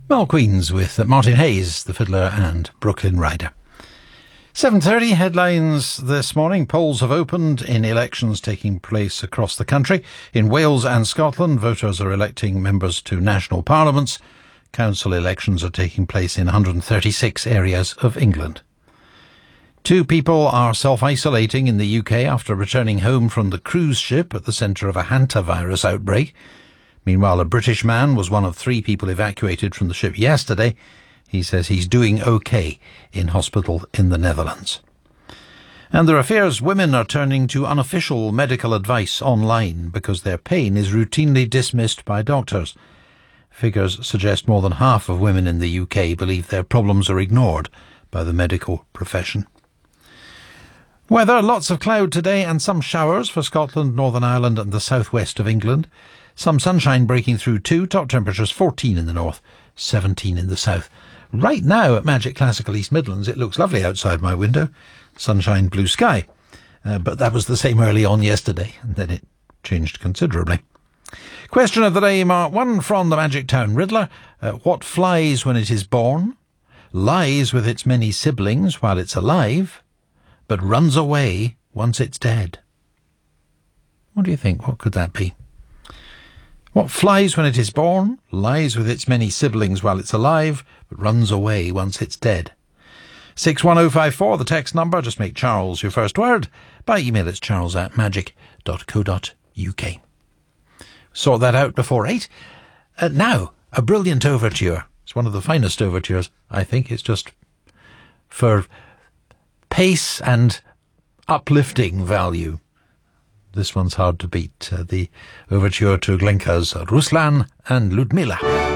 Well, Queens with Martin Hayes, the fiddler, and Brooklyn Rider. 7:30 headlines this morning. Polls have opened in elections taking place across the country. In Wales and Scotland, voters are electing members to national parliaments. Council elections are taking place in 136 areas of England. 2 people are self-isolating in the UK after returning home from the cruise ship at the centre of a hantavirus outbreak. Meanwhile, a British man was one of 3 people evacuated from the ship yesterday. He says he's doing okay in hospital in the Netherlands. And there are fears women are turning to unofficial medical advice online because their pain is routinely dismissed by doctors. Figures suggest more than half of women in the UK believe their problems are ignored by the medical profession. Weather, lots of cloud today and some showers for Scotland, Northern Ireland and the southwest of England. Some sunshine breaking through too. Top temperatures 14 in the north, 17 in the south. Right now at Magic Classical East Midlands, it looks lovely outside my window. Sunshine, blue sky. But that was the same early on yesterday, and then it changed considerably. Question of the day, Mark 1 from the Magic Town Riddler. What flies when it is born, lies with its many siblings while it's alive, but runs away once it's dead? What do you think? What could that be? What flies when it is born, lies with its many siblings while it's alive, but runs away once it's dead? 61054, the text number. Just make Charles your first word. By email, it's charles@magic.co.uk. Sort that out before 8. Now, a brilliant overture. It's one of the finest overtures, I think. It's just for pace and uplifting value. This one's hard to beat. The overture to Glinka's Ruslan and Ludmila.